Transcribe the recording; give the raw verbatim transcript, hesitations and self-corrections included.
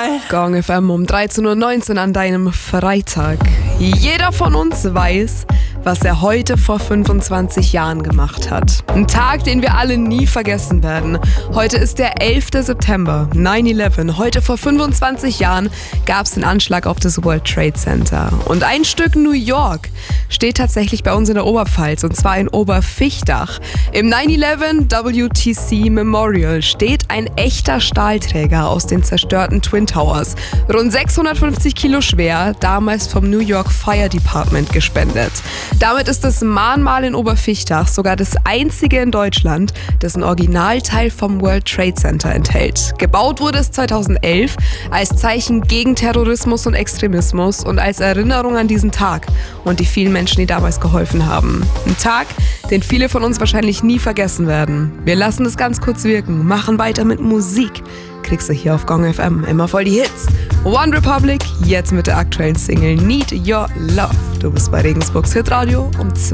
Gong F M um dreizehn Uhr neunzehn an deinem Freitag. Jeder von uns weiß, was er heute vor fünfundzwanzig Jahren gemacht hat. Ein Tag, den wir alle nie vergessen werden. Heute ist der elfter September, neun elf. Heute vor fünfundzwanzig Jahren gab es den Anschlag auf das World Trade Center. Und ein Stück New York steht tatsächlich bei uns in der Oberpfalz, und zwar in Oberfichtach. Im neun elf W T C Memorial steht ein echter Stahlträger aus den zerstörten Twin Towers. Rund sechshundertfünfzig Kilo schwer, damals vom New York Fire Department gespendet. Damit ist das Mahnmal in Oberfichtach sogar das einzige in Deutschland, das ein Originalteil vom World Trade Center enthält. Gebaut wurde es zweitausendelf als Zeichen gegen Terrorismus und Extremismus und als Erinnerung an diesen Tag und die vielen Menschen, die damals geholfen haben. Ein Tag, den viele von uns wahrscheinlich nie vergessen werden. Wir lassen es ganz kurz wirken, machen weiter mit Musik. Kriegst du hier auf Gong F M immer voll die Hits. One Republic, jetzt mit der aktuellen Single Need Your Love. Du bist bei Regensburgs Hitradio um zwei.